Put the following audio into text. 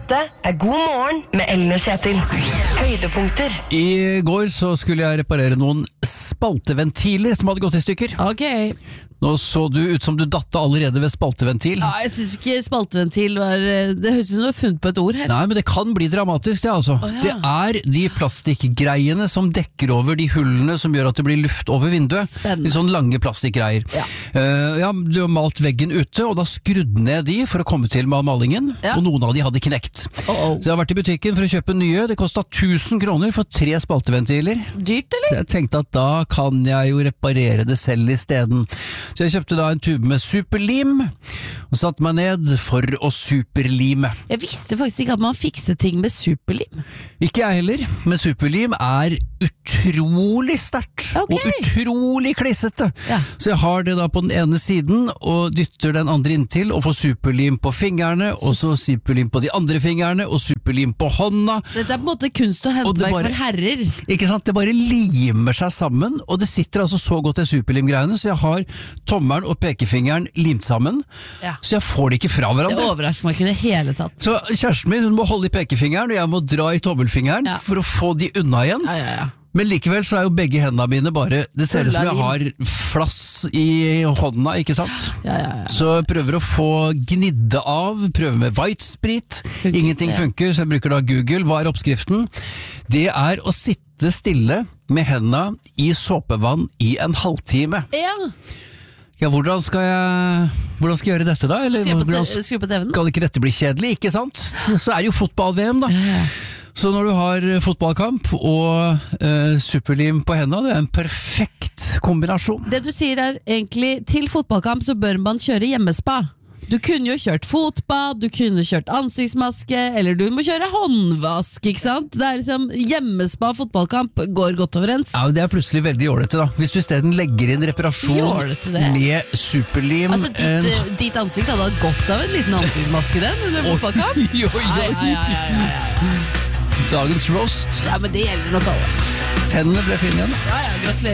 Dette God morgen med Ellen og Kjetil. Høydepunkter. I går så skulle jeg reparere noen spalteventiler som hadde gått i stykker. Ok. Nå så du ut som du datte allerede ved spalteventil. Ja, jeg synes ikke spalteventil var... Det høres ut som du har funnet på et ord her. Nei, men det kan bli dramatisk, det altså. Ja. Det er de plastikkgreiene som dekker over de hullene som gjør at det blir luft over vinduet. Spennende. De sånne lange plastikkgreier. Ja. Du har malt veggen ute, og da skrudde ned de for å komme til med malingen, Ja. og noen av de hadde knekt. Oh. Så jeg har vært i butikken for å kjøpe nye. Det kostet 1000 kroner for 3 spalteventiler. Dyrt, Så eller? jeg tenkte at da kan jeg jo reparere det selv i stedet. Så jeg kjøpte da en tube med superlim, og satte meg ned for å superlime. Jeg visste faktisk ikke at man fikser ting med superlim. Ikke jeg heller, men superlim er utrolig sterkt, Ok. og utrolig klissete. Ja. Så jeg har det da på den ene siden, og dytter den andre inntil, og får superlim på fingrene, og så superlim på de andre fingrene, og superlim på hånda. Dette er på en måte kunst og Og det håndverk bare- for herrer. Ikke sant? Det bare limer seg sammen, og det sitter altså så godt i superlimgreiene, så jeg har tommelen og pekefingeren limt sammen, Ja. så jeg får det ikke fra Det hverandre. overrasker meg ikke i det hele tatt. Så kjæresten min, hun må holde i pekefingeren, og jeg må dra i tommelfingeren Ja. for å få de unna igjen. Ja. Men likevel så er jo begge hendene mine bare, det ser ut som jeg har flass i hånda, ikke sant? Ja. Så jeg prøver å få gnidde av, prøver med white sprit, Funker ingenting ikke. funker, så jeg bruker da Google. Hva er oppskriften? Det er å sitte stille med hendene i såpevann i en halvtime. Ja. Ja, hvordan skal jeg gjøre dette da? Eller hvordan Skru på TV-en. skal ikke dette bli kjedelig, ikke sant? Så er det jo fotball-VM da. Så når du har fotballkamp og superlim på hendene, det er en perfekt kombinasjon. Det du sier er egentlig, til fotballkamp så bør man kjøre hjemmespa. Du kunne jo kjørt fotbad, du kunne kjørt ansiktsmaske, eller du må kjøre håndvask, ikke sant? Det er liksom, hjemmespa og fotballkamp går godt overens. Ja, det er plutselig veldig ålreit da. Hvis du i stedet legger inn reparasjon Jålete det. med superlim. Altså, ditt ansikt hadde hatt godt av en liten ansiktsmaske den under fotballkamp. Jo. Ja. Dagens roast. Ja, men det gjelder nok alle. Hendene ble fine igjen. Ja, gratulerer.